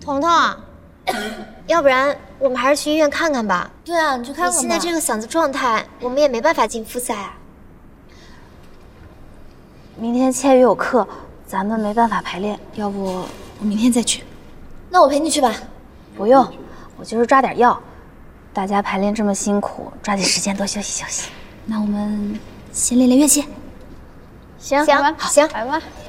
彤彤，要不然我们还是去医院看看吧。 对啊，你去看看吧。 你现在这个嗓子状态，我们也没办法进复赛啊。 明天千羽有课，咱们没办法排练，要不我明天再去。 那我陪你去吧。 不用，我就是抓点药。大家排练这么辛苦，抓紧时间多休息休息。那我们先练练乐器。 行， 好， 行， 来吧。